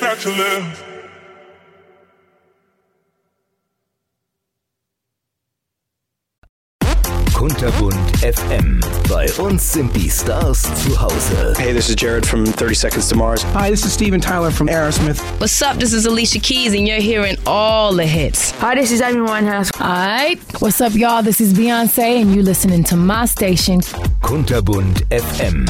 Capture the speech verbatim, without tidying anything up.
got to live. Kunterbunt F M. Bei uns sind die Stars zu Hause. Hey, this is Jared from thirty Seconds to Mars. Hi, this is Steven Tyler from Aerosmith. What's up? This is Alicia Keys, and you're hearing all the hits. Hi, this is Amy Winehouse. Alright. What's up, y'all? This is Beyonce, and you're listening to my station. Kunterbunt F M.